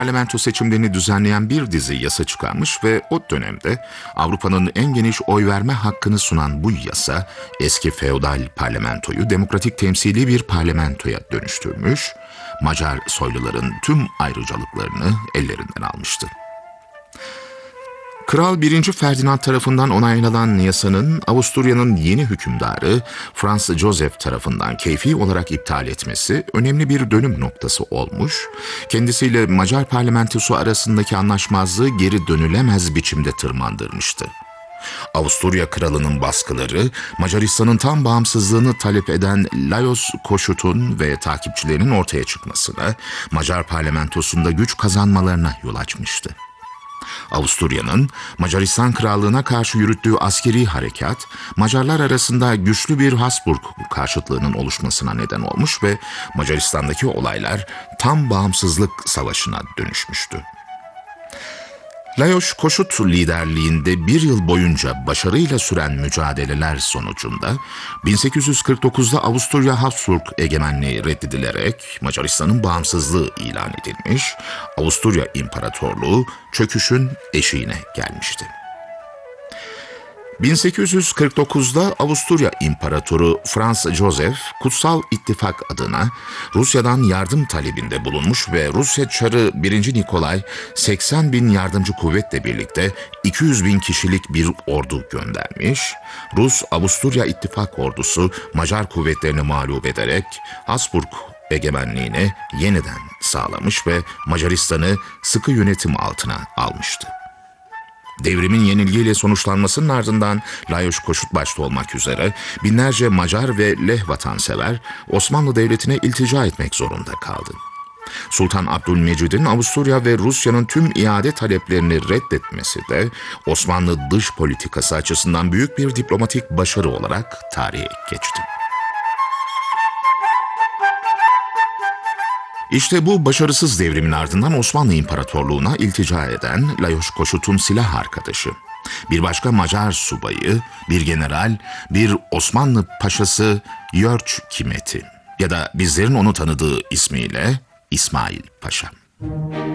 Parlamento seçimlerini düzenleyen bir dizi yasa çıkarmış ve o dönemde Avrupa'nın en geniş oy verme hakkını sunan bu yasa, eski feodal parlamentoyu demokratik temsili bir parlamentoya dönüştürmüş, Macar soyluların tüm ayrıcalıklarını ellerinden almıştı. Kral 1. Ferdinand tarafından onaylanan yasanın Avusturya'nın yeni hükümdarı Franz Joseph tarafından keyfi olarak iptal etmesi önemli bir dönüm noktası olmuş, kendisiyle Macar parlamentosu arasındaki anlaşmazlığı geri dönülemez biçimde tırmandırmıştı. Avusturya kralının baskıları, Macaristan'ın tam bağımsızlığını talep eden Lajos Kossuth'un ve takipçilerinin ortaya çıkmasına, Macar parlamentosunda güç kazanmalarına yol açmıştı. Avusturya'nın Macaristan Krallığı'na karşı yürüttüğü askeri harekat, Macarlar arasında güçlü bir Habsburg karşıtlığının oluşmasına neden olmuş ve Macaristan'daki olaylar tam bağımsızlık savaşına dönüşmüştü. Lajos Kossuth liderliğinde bir yıl boyunca başarıyla süren mücadeleler sonucunda 1849'da Avusturya Habsburg egemenliği reddedilerek Macaristan'ın bağımsızlığı ilan edilmiş, Avusturya İmparatorluğu çöküşün eşiğine gelmişti. 1849'da Avusturya İmparatoru Franz Joseph, Kutsal İttifak adına Rusya'dan yardım talebinde bulunmuş ve Rusya Çarı 1. Nikolay 80.000 yardımcı kuvvetle birlikte 200.000 kişilik bir ordu göndermiş, Rus-Avusturya İttifak ordusu Macar kuvvetlerini mağlup ederek Habsburg egemenliğini yeniden sağlamış ve Macaristan'ı sıkı yönetim altına almıştı. Devrimin yenilgiyle sonuçlanmasının ardından Lajos Kossuth başta olmak üzere binlerce Macar ve Leh vatansever Osmanlı Devleti'ne iltica etmek zorunda kaldı. Sultan Abdülmecid'in Avusturya ve Rusya'nın tüm iade taleplerini reddetmesi de Osmanlı dış politikası açısından büyük bir diplomatik başarı olarak tarihe geçti. İşte bu başarısız devrimin ardından Osmanlı İmparatorluğu'na iltica eden Lajos Kossuth'un silah arkadaşı, bir başka Macar subayı, bir general, bir Osmanlı paşası György Kmetty ya da bizlerin onu tanıdığı ismiyle İsmail Paşa.